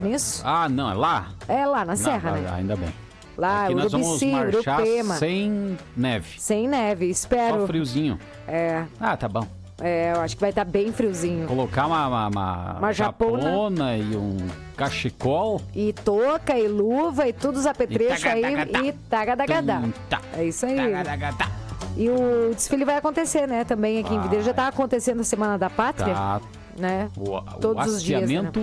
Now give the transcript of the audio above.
nisso? Ah, não, é lá? É lá na Serra, Não, né? Ainda bem. Lá, Aqui nós vamos Urubici, marchar Urupema. sem neve. Sem neve, espero. Só friozinho. É, Tá bom. eu acho que vai estar bem friozinho. Colocar uma japona e um cachecol. E touca, e luva, e tudo os apetrechos aí. E tagadagadá. É isso aí. E o desfile vai acontecer, né? Também aqui em Videira. Já tá acontecendo a Semana da Pátria. Tá. Né? O Todos os dias, né? hasteamento